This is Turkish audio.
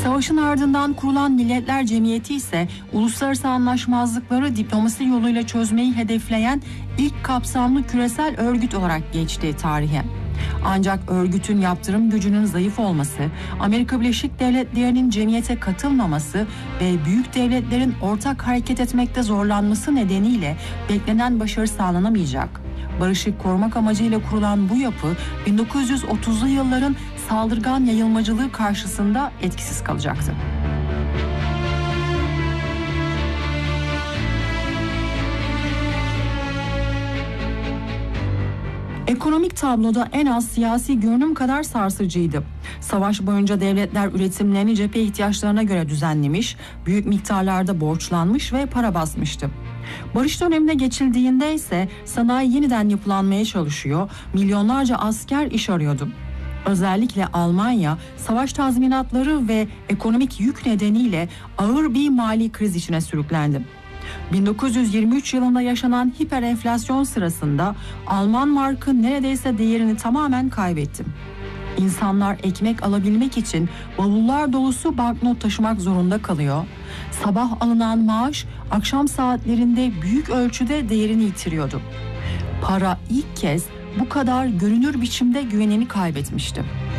Savaşın ardından kurulan Milletler Cemiyeti ise uluslararası anlaşmazlıkları diplomasi yoluyla çözmeyi hedefleyen ilk kapsamlı küresel örgüt olarak geçti tarihe. Ancak örgütün yaptırım gücünün zayıf olması, Amerika Birleşik Devletleri'nin cemiyete katılmaması ve büyük devletlerin ortak hareket etmekte zorlanması nedeniyle beklenen başarı sağlanamayacak. Barışı korumak amacıyla kurulan bu yapı 1930'lu yılların saldırgan yayılmacılığı karşısında etkisiz kalacaktı. Ekonomik tabloda en az siyasi görünüm kadar sarsıcıydı. Savaş boyunca devletler üretimlerini cephe ihtiyaçlarına göre düzenlemiş, büyük miktarlarda borçlanmış ve para basmıştı. Barış dönemine geçildiğinde ise sanayi yeniden yapılanmaya çalışıyor, milyonlarca asker iş arıyordu. Özellikle Almanya, savaş tazminatları ve ekonomik yük nedeniyle ağır bir mali kriz içine sürüklendi. 1923 yılında yaşanan hiperenflasyon sırasında Alman markı neredeyse değerini tamamen kaybetti. İnsanlar ekmek alabilmek için bavullar dolusu banknot taşımak zorunda kalıyor. Sabah alınan maaş akşam saatlerinde büyük ölçüde değerini yitiriyordu. Para ilk kez bu kadar görünür biçimde güvenini kaybetmişti.